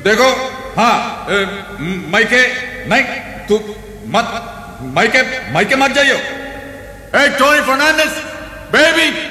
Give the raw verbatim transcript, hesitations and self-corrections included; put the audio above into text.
देखो, हाँ, ए, माइके नहीं, तू मत, माइके माइके मत जाइयो। Hey, Tony Fernandez, baby,